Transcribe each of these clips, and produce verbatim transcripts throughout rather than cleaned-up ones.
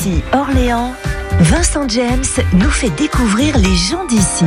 Ici Orléans, Vincent James nous fait découvrir les gens d'ici.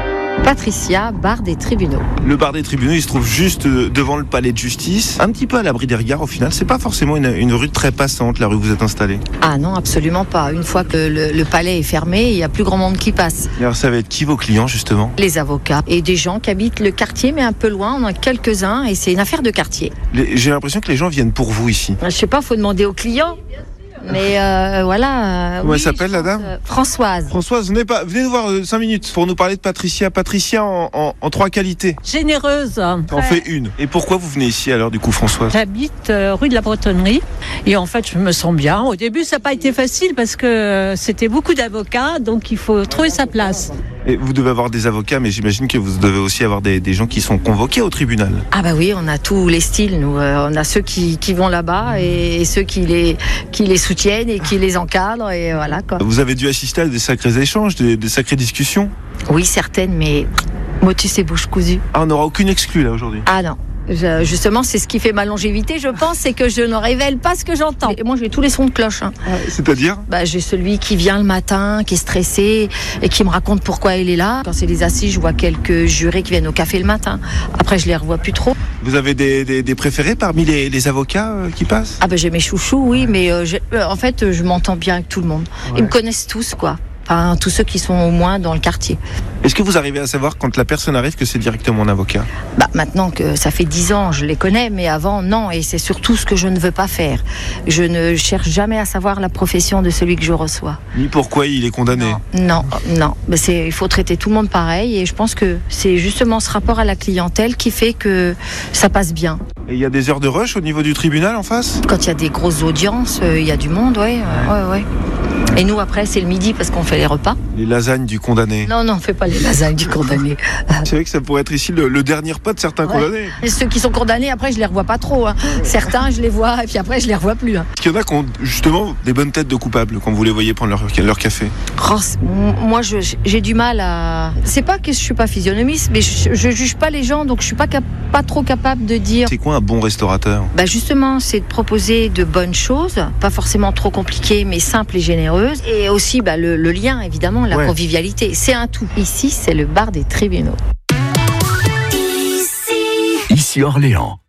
Patricia, bar des tribunaux. Le bar des tribunaux, il se trouve juste devant le palais de justice, un petit peu à l'abri des regards au final. C'est pas forcément une, une rue très passante, la rue où vous êtes installé. Ah non, absolument pas. Une fois que le, le palais est fermé, il n'y a plus grand monde qui passe. Et alors ça va être qui vos clients justement? Les avocats et des gens qui habitent le quartier, mais un peu loin. On en a quelques-uns et c'est une affaire de quartier. Les, j'ai l'impression que les gens viennent pour vous ici. Je sais pas, faut demander aux clients. Mais euh, voilà. Comment oui, elle s'appelle la dame? euh, Françoise. Françoise, venez, pas, venez nous voir euh, cinq minutes pour nous parler de Patricia. Patricia en, en, en trois qualités. Généreuse. En fait une. Et pourquoi vous venez ici alors du coup, Françoise? J'habite euh, rue de la Bretonnerie et en fait je me sens bien. Au début ça n'a pas été facile parce que euh, c'était beaucoup d'avocats, donc il faut trouver sa place. Et vous devez avoir des avocats, mais j'imagine que vous devez aussi avoir des, des gens qui sont convoqués au tribunal. Ah bah oui, on a tous les styles, nous. Euh, on a ceux qui, qui vont là-bas et, et ceux qui les, qui les soutiennent et qui les encadrent et voilà quoi. Vous avez dû assister à des sacrés échanges, des, des sacrées discussions. Oui, certaines, mais motus et bouche cousue. Ah, on n'aura aucune exclue là aujourd'hui. Ah non. Je, justement, c'est ce qui fait ma longévité, je pense, c'est que je ne révèle pas ce que j'entends. Et moi, j'ai tous les sons de cloche. Hein. C'est-à-dire? Bah, j'ai celui qui vient le matin, qui est stressé et qui me raconte pourquoi il est là. Quand c'est les assises, je vois quelques jurés qui viennent au café le matin. Après, je les revois plus trop. Vous avez des, des, des préférés parmi les, les avocats euh, qui passent? Ah bah j'ai mes chouchous, oui, mais euh, euh, en fait, je m'entends bien avec tout le monde. Ouais. Ils me connaissent tous, quoi. Enfin, tous ceux qui sont au moins dans le quartier. Est-ce que vous arrivez à savoir quand la personne arrive que c'est directement un avocat? Bah maintenant que ça fait dix ans, je les connais, mais avant non, et c'est surtout ce que je ne veux pas faire. Je ne cherche jamais à savoir la profession de celui que je reçois. Ni pourquoi il est condamné. Non, non, non. Mais c'est, il faut traiter tout le monde pareil, et je pense que c'est justement ce rapport à la clientèle qui fait que ça passe bien. Et il y a des heures de rush au niveau du tribunal en face? Quand il y a des grosses audiences, il y a du monde, ouais, ouais, ouais. Et nous, après, c'est le midi parce qu'on fait les repas. Les lasagnes du condamné. Non, non, on fait pas les lasagnes du condamné. C'est vrai que ça pourrait être ici le, le dernier repas de certains ouais. condamnés. Et ceux qui sont condamnés, après, je les revois pas trop. Hein. Certains, je les vois, et puis après, je les revois plus. Hein. Il y en a qui ont justement des bonnes têtes de coupables quand vous les voyez prendre leur, leur café. Oh, moi, je, j'ai du mal à... C'est pas que je suis pas physionomiste, mais je, je juge pas les gens, donc je suis pas, cap... pas trop capable de dire... C'est quoi un bon restaurateur? Bah justement, c'est de proposer de bonnes choses, pas forcément trop compliquées, mais simples et généreuses. Et aussi bah, le, le lien, évidemment, la ouais. convivialité. C'est un tout. Ici, c'est le bar des tribunaux. Ici, Ici Orléans.